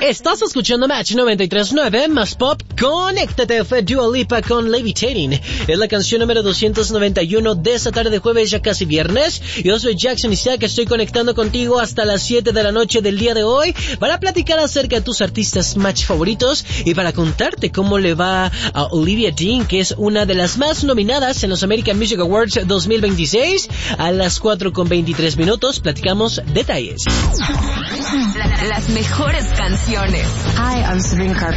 Estás escuchando Match 93.9, más pop. Conéctate, fue Dua Lipa con Levitating. Es la canción número 291 de esta tarde de jueves, ya casi viernes. Yo soy Jackson Isaac, estoy conectando contigo hasta las 7 de la noche del día de hoy para platicar acerca de tus artistas Match favoritos y para contarte cómo le va a Olivia Dean, que es una de las más nominadas en los American Music Awards 2026. A las 4:23 platicamos detalles. Las mejores canciones. Hi, I'm Sabrina Carpenter.